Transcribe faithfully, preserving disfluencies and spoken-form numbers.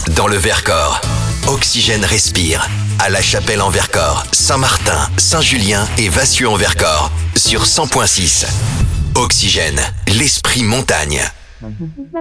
dans le Vercors. Oxygène respire. À La Chapelle en Vercors, Saint-Martin, Saint-Julien et Vassieux en Vercors. Sur cent point six. Oxygène, l'esprit montagne.